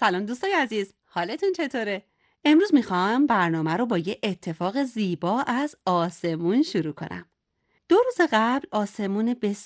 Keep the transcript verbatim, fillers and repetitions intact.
سلام دوستای عزیز، حالتون چطوره؟ امروز میخوام برنامه رو با یه اتفاق زیبا از آسمون شروع کنم. دو روز قبل آسمون